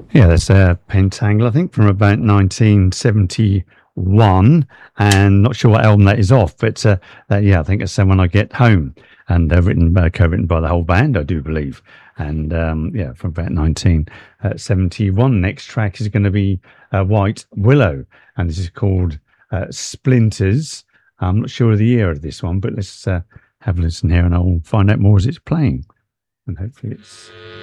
Yeah, that's a Pentangle, I think, from about 1971, and not sure what album that is off, but yeah, I think it's "When I Get Home," and co-written by the whole band, I do believe, and yeah, from about 1971. Next track is going to be White Willow, and this is called Splinters. I'm not sure of the year of this one, but let's have a listen here, and I'll find out more as it's playing, and hopefully it's.